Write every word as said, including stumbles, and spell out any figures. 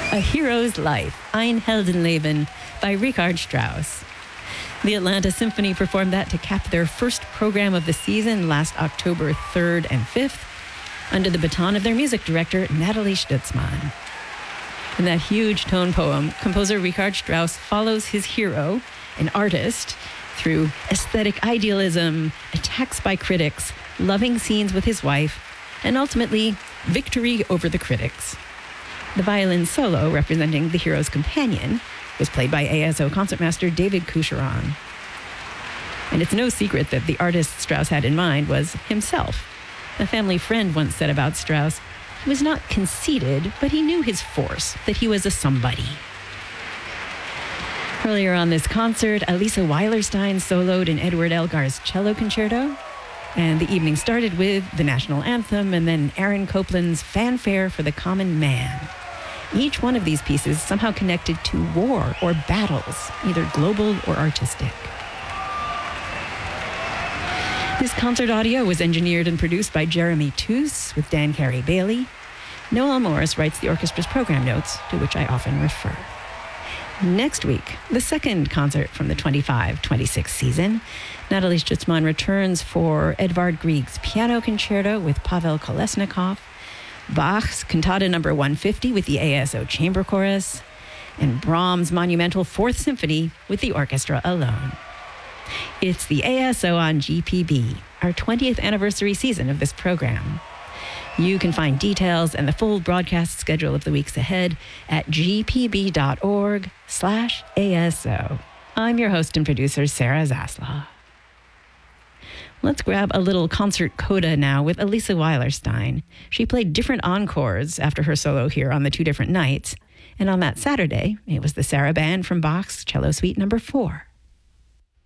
A Hero's Life, Ein Heldenleben, by Richard Strauss. The Atlanta Symphony performed that to cap their first program of the season last October third and fifth, under the baton of their music director, Nathalie Stutzmann. In that huge tone poem, composer Richard Strauss follows his hero, an artist, through aesthetic idealism, attacks by critics, loving scenes with his wife, and ultimately, victory over the critics. The violin solo, representing the hero's companion, was played by A S O concertmaster David Coucheron. And it's no secret that the artist Strauss had in mind was himself. A family friend once said about Strauss, he was not conceited, but he knew his force, that he was a somebody. Earlier on this concert, Elisa Weilerstein soloed in Edward Elgar's cello concerto, and the evening started with the national anthem and then Aaron Copland's Fanfare for the Common Man. Each one of these pieces somehow connected to war or battles, either global or artistic. This concert audio was engineered and produced by Jeremy Toos with Dan Carey Bailey. Noel Morris writes the orchestra's program notes, to which I often refer. Next week, the second concert from the twenty-five twenty-six season, Nathalie Stutzmann returns for Edvard Grieg's Piano Concerto with Pavel Kolesnikov, Bach's Cantata number one fifty with the A S O Chamber Chorus, and Brahms' monumental Fourth Symphony with the orchestra alone. It's the A S O on G P B, our twentieth anniversary season of this program. You can find details and the full broadcast schedule of the weeks ahead at gpb.org slash ASO. I'm your host and producer, Sarah Zaslav. Let's grab a little concert coda now with Elisa Weilerstein. She played different encores after her solo here on the two different nights. And on that Saturday, it was the Sarah Band from Bach's Cello Suite number four.